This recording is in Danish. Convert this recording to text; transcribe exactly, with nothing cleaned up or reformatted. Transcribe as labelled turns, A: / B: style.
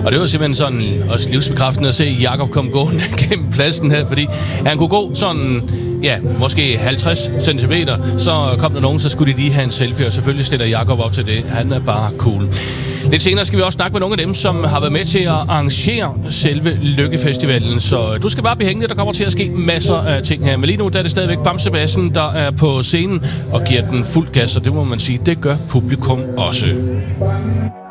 A: Og det var simpelthen sådan også livsbekræftende at se Jakob komme gående gennem pladsen her, fordi han kunne gå sådan, ja, måske halvtreds centimeter, så kom der nogen, så skulle de lige have en selfie, og selvfølgelig stiller Jakob op til det. Han er bare cool. Lidt senere skal vi også snakke med nogle af dem, som har været med til at arrangere selve Lykkefestivalen, så du skal bare blive hængende, der kommer til at ske masser af ting her. Men lige nu der er det stadigvæk Bamse Bassen, der er på scenen og giver den fuld gas, og det må man sige, det gør publikum også.